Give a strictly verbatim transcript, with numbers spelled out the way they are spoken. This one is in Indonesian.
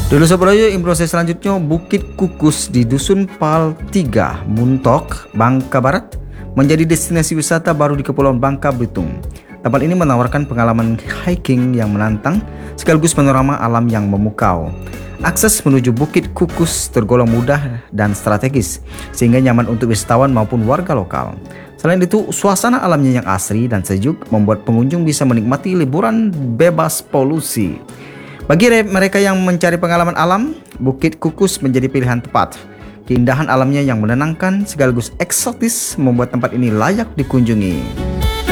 Dulu Sobroyo, informasi selanjutnya Bukit Kukus di Dusun Pal tiga, Muntok, Bangka Barat menjadi destinasi wisata baru di Kepulauan Bangka Belitung. Tempat ini menawarkan pengalaman hiking yang menantang sekaligus panorama alam yang memukau. Akses menuju Bukit Kukus tergolong mudah dan strategis sehingga nyaman untuk wisatawan maupun warga lokal. Selain itu, suasana alamnya yang asri dan sejuk membuat pengunjung bisa menikmati liburan bebas polusi. Bagi mereka yang mencari pengalaman alam, Bukit Kukus menjadi pilihan tepat. Keindahan alamnya yang menenangkan sekaligus eksotis membuat tempat ini layak dikunjungi.